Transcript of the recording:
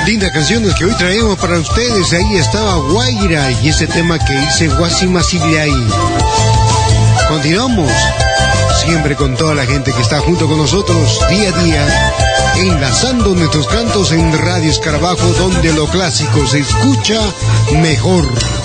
Lindas canciones que hoy traemos para ustedes. Ahí estaba Guaira y ese tema que dice Guasimasillay. Continuamos siempre con toda la gente que está junto con nosotros día a día, enlazando nuestros cantos en Radio Escarabajo, donde lo clásico se escucha mejor.